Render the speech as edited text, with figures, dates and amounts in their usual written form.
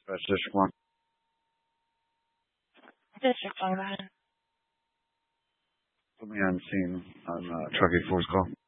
That's District 1. District 1, go ahead. Put me on scene on Truck 84's call.